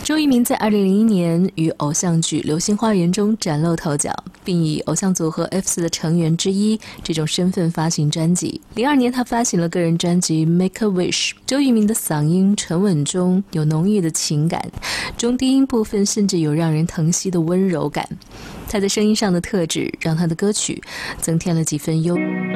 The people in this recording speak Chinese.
周渝民在2001年于偶像剧《流星花园》中崭露头角，并以偶像组合 F4 的成员之一这种身份发行专辑。02年，他发行了个人专辑《Make a Wish》。周渝民的嗓音沉稳中有浓郁的情感，中低音部分甚至有让人疼惜的温柔感。他在声音上的特质让他的歌曲增添了几分优。